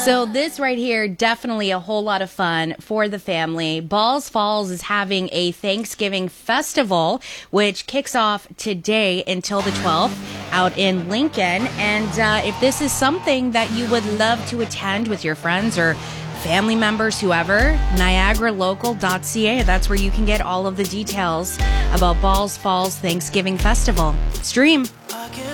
So this right here, definitely a whole lot of fun for the family. Balls Falls is having a Thanksgiving festival, which kicks off today until the 12th out in Lincoln. And if this is something that you would love to attend with your friends or family members, whoever, niagaralocal.ca. That's where you can get all of the details about Balls Falls Thanksgiving Festival. Stream.